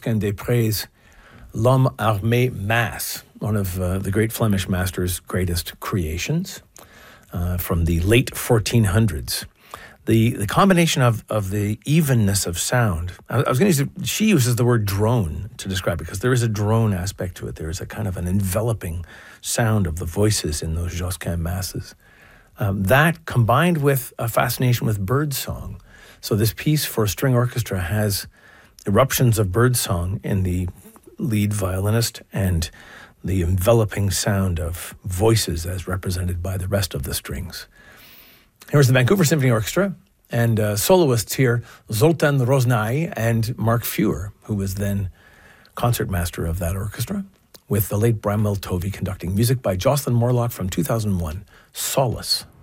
Josquin des Prés' L'Homme Armé Mass, one of the great Flemish master's greatest creations from the late 1400s. The combination of the evenness of sound. I was going to use, she uses the word drone to describe it because there is a drone aspect to it. There is a kind of an enveloping sound of the voices in those Josquin masses. That combined with a fascination with birdsong. So this piece for string orchestra has eruptions of birdsong in the lead violinist and the enveloping sound of voices as represented by the rest of the strings. Here's the Vancouver Symphony Orchestra and soloists here, Zoltán Rozsnai and Mark Feuer, who was then concertmaster of that orchestra, with the late Bramwell Tovey conducting music by Jocelyn Morlock from 2001, Solace.